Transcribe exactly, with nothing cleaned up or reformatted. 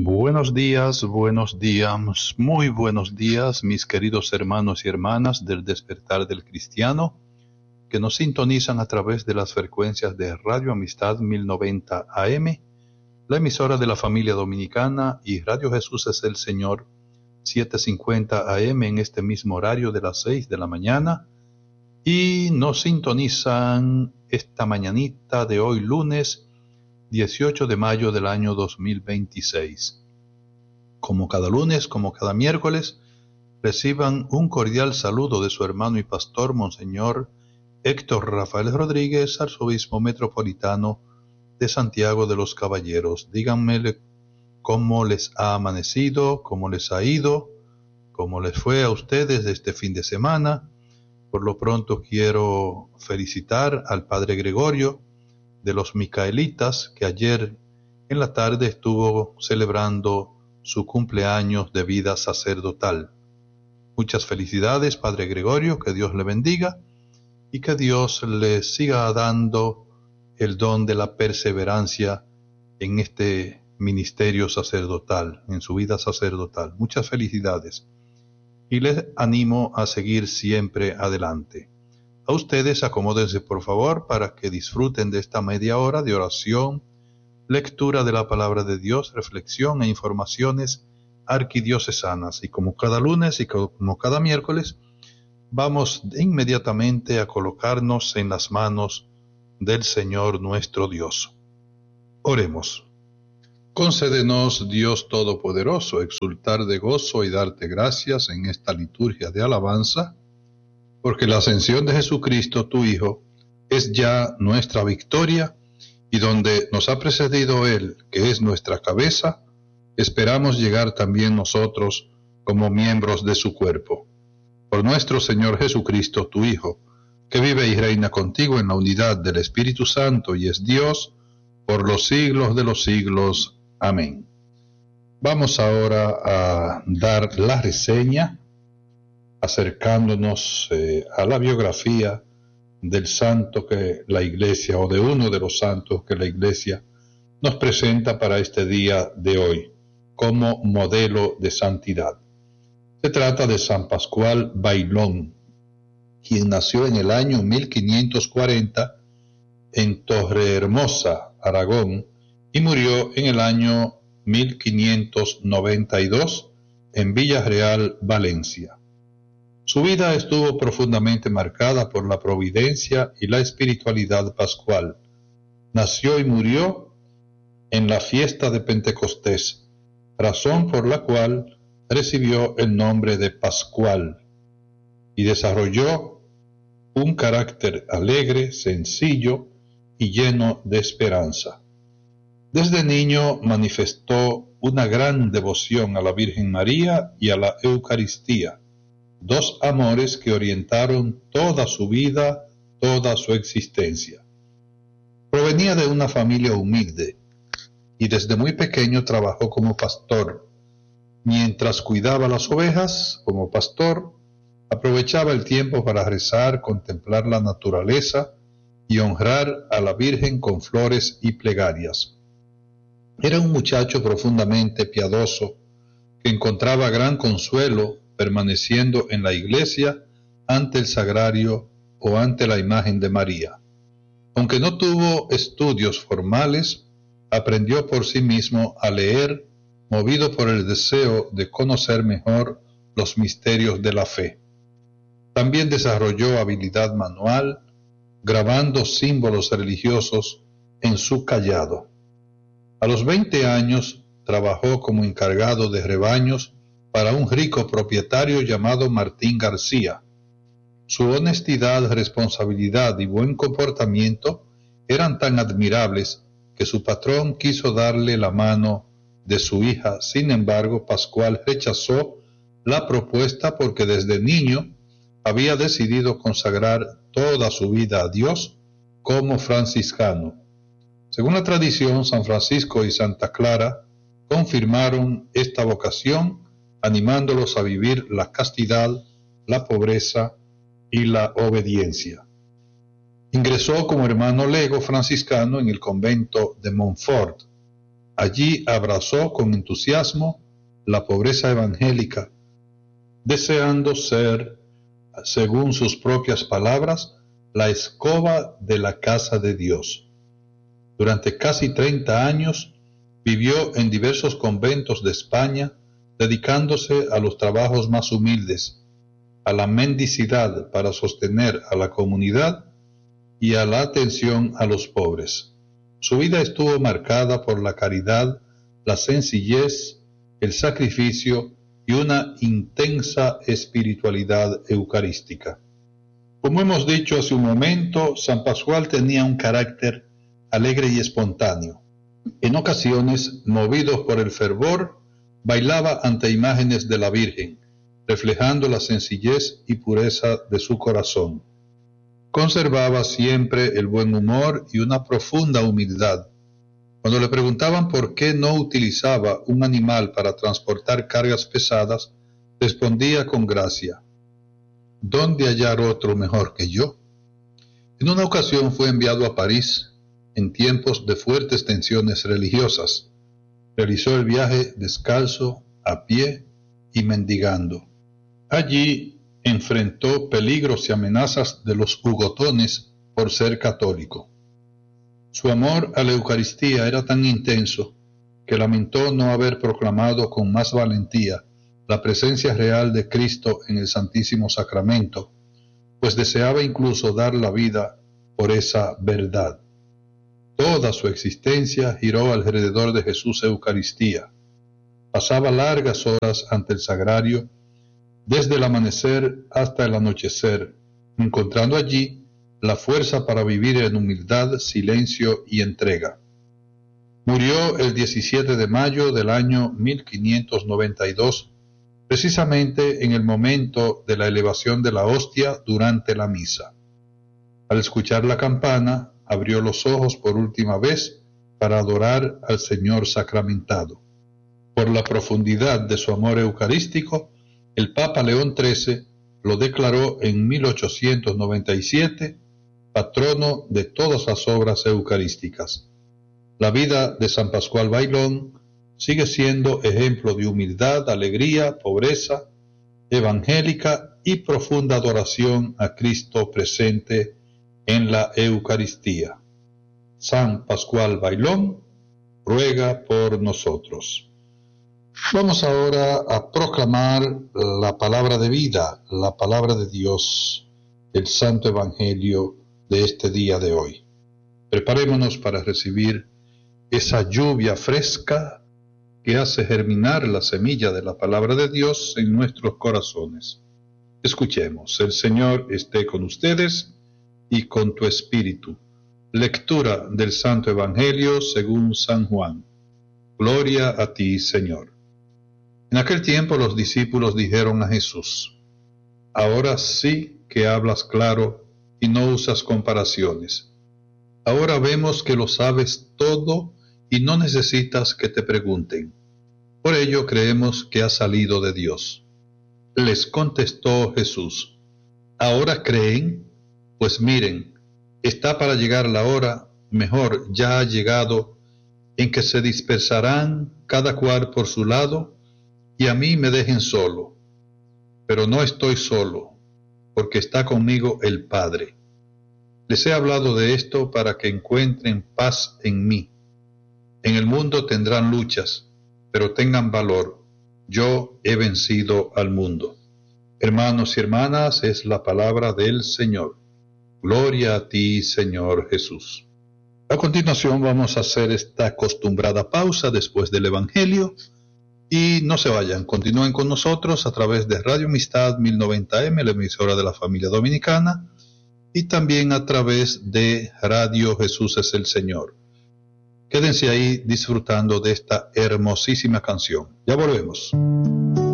Buenos días, buenos días, muy buenos días, mis queridos hermanos y hermanas del Despertar del Cristiano, que nos sintonizan a través de las frecuencias de Radio Amistad mil noventa A M, la emisora de la familia dominicana, y Radio Jesús es el Señor setecientos cincuenta A M en este mismo horario de las seis de la mañana, y nos sintonizan esta mañanita de hoy lunes dieciocho de mayo del año dos mil veintiséis. Como cada lunes, como cada miércoles, reciban un cordial saludo de su hermano y pastor, Monseñor Héctor Rafael Rodríguez, arzobispo metropolitano de Santiago de los Caballeros. Díganme cómo les ha amanecido, cómo les ha ido, cómo les fue a ustedes este fin de semana. Por lo pronto quiero felicitar al Padre Gregorio de los Micaelitas, que ayer en la tarde estuvo celebrando su cumpleaños de vida sacerdotal. Muchas felicidades, Padre Gregorio, que Dios le bendiga y que Dios le siga dando el don de la perseverancia en este ministerio sacerdotal, en su vida sacerdotal. Muchas felicidades y les animo a seguir siempre adelante. A ustedes acomódense por favor para que disfruten de esta media hora de oración, lectura de la palabra de Dios, reflexión e informaciones arquidiocesanas. Y como cada lunes y como cada miércoles, vamos inmediatamente a colocarnos en las manos del Señor nuestro Dios. Oremos. Concédenos, Dios Todopoderoso, exultar de gozo y darte gracias en esta liturgia de alabanza, porque la ascensión de Jesucristo, tu Hijo, es ya nuestra victoria, y donde nos ha precedido Él, que es nuestra cabeza, esperamos llegar también nosotros como miembros de su cuerpo. Por nuestro Señor Jesucristo, tu Hijo, que vive y reina contigo en la unidad del Espíritu Santo y es Dios, por los siglos de los siglos. Amén. Vamos ahora a dar la reseña, acercándonos eh, a la biografía del santo que la Iglesia, o de uno de los santos que la Iglesia nos presenta para este día de hoy, como modelo de santidad. Se trata de San Pascual Bailón, quien nació en el año mil quinientos cuarenta en Torrehermosa, Aragón, y murió en el año mil quinientos noventa y dos en Villarreal, Valencia. Su vida estuvo profundamente marcada por la providencia y la espiritualidad pascual. Nació y murió en la fiesta de Pentecostés, razón por la cual recibió el nombre de Pascual, y desarrolló un carácter alegre, sencillo y lleno de esperanza. Desde niño manifestó una gran devoción a la Virgen María y a la Eucaristía, dos amores que orientaron toda su vida, toda su existencia. Provenía de una familia humilde y desde muy pequeño trabajó como pastor. Mientras cuidaba las ovejas como pastor, aprovechaba el tiempo para rezar, contemplar la naturaleza y honrar a la Virgen con flores y plegarias. Era un muchacho profundamente piadoso que encontraba gran consuelo permaneciendo en la iglesia ante el sagrario o ante la imagen de María. Aunque no tuvo estudios formales, aprendió por sí mismo a leer, movido por el deseo de conocer mejor los misterios de la fe. También desarrolló habilidad manual, grabando símbolos religiosos en su cayado. A los veinte años trabajó como encargado de rebaños para un rico propietario llamado Martín García. Su honestidad, responsabilidad y buen comportamiento eran tan admirables que su patrón quiso darle la mano de su hija. Sin embargo, Pascual rechazó la propuesta porque desde niño había decidido consagrar toda su vida a Dios como franciscano. Según la tradición, San Francisco y Santa Clara confirmaron esta vocación, animándolos a vivir la castidad, la pobreza y la obediencia. Ingresó como hermano lego franciscano en el convento de Montfort. Allí abrazó con entusiasmo la pobreza evangélica, deseando ser, según sus propias palabras, la escoba de la casa de Dios. Durante casi treinta años vivió en diversos conventos de España, dedicándose a los trabajos más humildes, a la mendicidad para sostener a la comunidad y a la atención a los pobres. Su vida estuvo marcada por la caridad, la sencillez, el sacrificio y una intensa espiritualidad eucarística. Como hemos dicho hace un momento, San Pascual tenía un carácter alegre y espontáneo. En ocasiones, movido por el fervor, bailaba ante imágenes de la Virgen, reflejando la sencillez y pureza de su corazón. Conservaba siempre el buen humor y una profunda humildad. Cuando le preguntaban por qué no utilizaba un animal para transportar cargas pesadas, respondía con gracia: ¿dónde hallar otro mejor que yo? En una ocasión fue enviado a París en tiempos de fuertes tensiones religiosas. Realizó el viaje descalzo, a pie y mendigando. Allí enfrentó peligros y amenazas de los hugotones por ser católico. Su amor a la Eucaristía era tan intenso que lamentó no haber proclamado con más valentía la presencia real de Cristo en el Santísimo Sacramento, pues deseaba incluso dar la vida por esa verdad. Toda su existencia giró alrededor de Jesús Eucaristía. Pasaba largas horas ante el sagrario, desde el amanecer hasta el anochecer, encontrando allí la fuerza para vivir en humildad, silencio y entrega. Murió el diecisiete de mayo del año mil quinientos noventa y dos, precisamente en el momento de la elevación de la hostia durante la misa. Al escuchar la campana, abrió los ojos por última vez para adorar al Señor sacramentado. Por la profundidad de su amor eucarístico, el Papa León trece lo declaró en mil ochocientos noventa y siete patrono de todas las obras eucarísticas. La vida de San Pascual Bailón sigue siendo ejemplo de humildad, alegría, pobreza evangélica y profunda adoración a Cristo presente en la Eucaristía. San Pascual Bailón ruega por nosotros. Vamos ahora a proclamar la palabra de vida, la palabra de Dios, el Santo Evangelio de este día de hoy. Preparémonos para recibir esa lluvia fresca que hace germinar la semilla de la palabra de Dios en nuestros corazones. Escuchemos: el Señor esté con ustedes y con tu espíritu. Lectura del Santo Evangelio según San Juan. Gloria a ti, Señor. En aquel tiempo los discípulos dijeron a Jesús: ahora sí que hablas claro y no usas comparaciones. Ahora vemos que lo sabes todo y no necesitas que te pregunten. Por ello creemos que has salido de Dios. Les contestó Jesús: ¿ahora creen? Pues miren, está para llegar la hora, mejor ya ha llegado, en que se dispersarán cada cual por su lado y a mí me dejen solo. Pero no estoy solo, porque está conmigo el Padre. Les he hablado de esto para que encuentren paz en mí. En el mundo tendrán luchas, pero tengan valor. Yo he vencido al mundo. Hermanos y hermanas, es la palabra del Señor. Gloria a ti, Señor Jesús. A continuación vamos a hacer esta acostumbrada pausa después del Evangelio. Y no se vayan, continúen con nosotros a través de Radio Amistad mil noventa eme, la emisora de la familia dominicana, y también a través de Radio Jesús es el Señor. Quédense ahí disfrutando de esta hermosísima canción. Ya volvemos.